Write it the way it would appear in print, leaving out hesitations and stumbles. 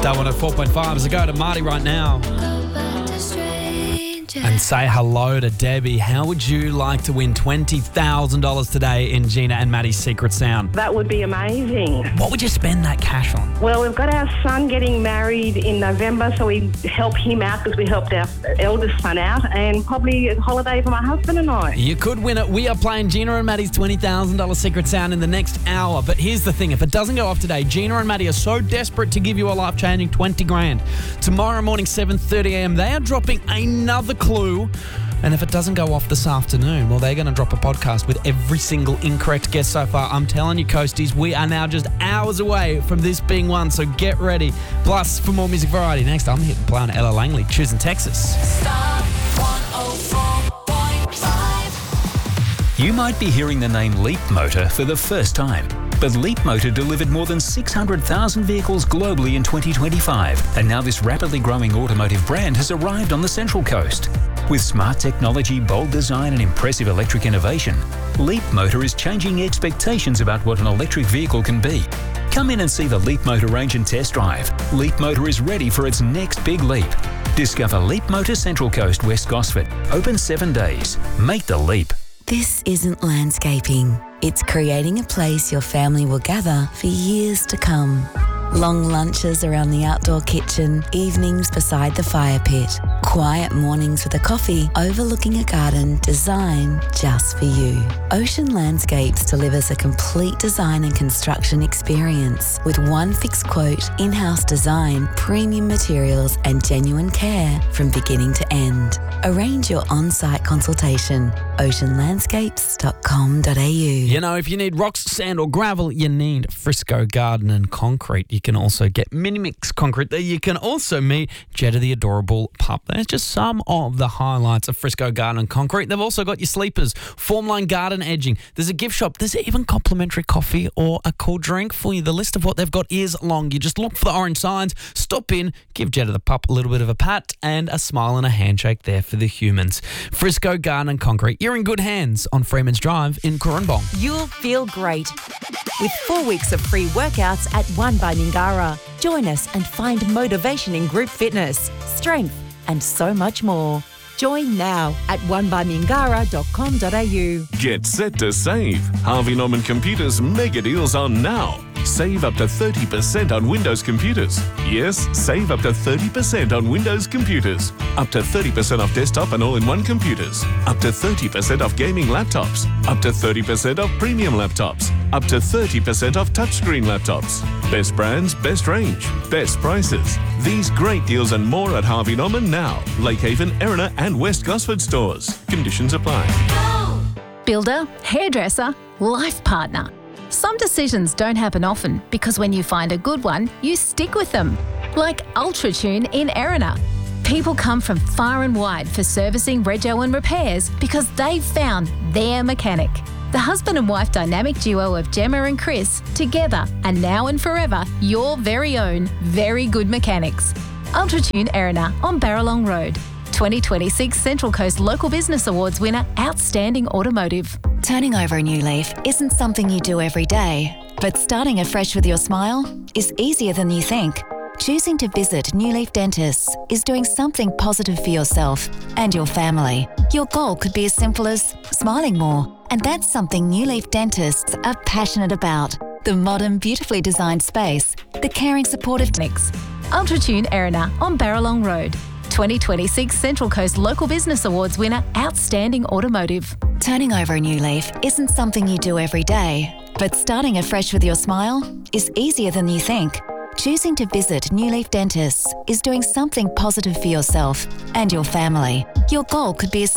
Star 104.5. So go to Marty right now and say hello to Debbie. How would you like to win $20,000 today in Gina and Maddie's Secret Sound? That would be amazing. What would you spend that cash on? Well, we've got our son getting married in November, so we help him out because we helped our eldest son out, and probably a holiday for my husband and I. You could win it. We are playing Gina and Maddie's $20,000 Secret Sound in the next hour. But here's the thing. If it doesn't go off today, Gina and Maddie are so desperate to give you a life-changing 20 grand. Tomorrow morning, 7:30 a.m, they are dropping another clue. And if it doesn't go off this afternoon, well, they're going to drop a podcast with every single incorrect guess so far. I'm telling you, Coasties, we are now just hours away from this being won, so get ready. Plus, for more music variety, next I'm hitting play on Ella Langley, choosing Texas. Star 104.5. You might be hearing the name Leap Motor for the first time. But Leap Motor delivered more than 600,000 vehicles globally in 2025. And now this rapidly growing automotive brand has arrived on the Central Coast. With smart technology, bold design and impressive electric innovation, Leap Motor is changing expectations about what an electric vehicle can be. Come in and see the Leap Motor range and test drive. Leap Motor is ready for its next big leap. Discover Leap Motor Central Coast, West Gosford. Open 7 days. Make the leap. This isn't landscaping. It's creating a place your family will gather for years to come. Long lunches around the outdoor kitchen, evenings beside the fire pit, quiet mornings with a coffee overlooking a garden designed just for you. Ocean Landscapes delivers a complete design and construction experience with one fixed quote, in-house design, premium materials and genuine care from beginning to end. Arrange your on-site consultation. oceanlandscapes.com.au. You know, if you need rocks, sand or gravel, you need Frisco Garden and Concrete. You can also get Minimix Concrete there. You can also meet Jetta the adorable pup. There's just some of the highlights of Frisco Garden and Concrete. They've also got your sleepers, Formline Garden Edging. There's a gift shop. There's even complimentary coffee or a cool drink for you. The list of what they've got is long. You just look for the orange signs, stop in, give Jetta the pup a little bit of a pat and a smile and a handshake there for the humans. Frisco Garden and Concrete. You're in good hands on Freeman's Drive in Corumbong. You'll feel great with 4 weeks of free workouts at One by Mingara. Join us and find motivation in group fitness, strength and so much more. Join now at onebymingara.com.au. Get set to save. Harvey Norman Computers mega deals on now. Save up to 30% on Windows computers. Yes, save up to 30% on Windows computers. Up to 30% off desktop and all-in-one computers. Up to 30% off gaming laptops. Up to 30% off premium laptops. Up to 30% off touchscreen laptops. Best brands, best range, best prices. These great deals and more at Harvey Norman now. Lakehaven, Erina and West Gosford stores. Conditions apply. Builder, hairdresser, life partner. Some decisions don't happen often because when you find a good one, you stick with them. Like UltraTune in Erina. People come from far and wide for servicing, rego and repairs because they've found their mechanic. The husband and wife dynamic duo of Gemma and Chris, together and now and forever, your very own very good mechanics. UltraTune Erina on Barralong Road. 2026 Central Coast Local Business Awards winner, Outstanding Automotive. Turning over a new leaf isn't something you do every day, but starting afresh with your smile is easier than you think. Choosing to visit New Leaf Dentists is doing something positive for yourself and your family. Your goal could be as simple as smiling more, and that's something New Leaf Dentists are passionate about. The modern, beautifully designed space, the caring, supportive Next, UltraTune Erina on Barralong Road. 2026 Central Coast Local Business Awards winner, Outstanding Automotive. Turning over a new leaf isn't something you do every day, but starting afresh with your smile is easier than you think. Choosing to visit New Leaf Dentists is doing something positive for yourself and your family. Your goal could be as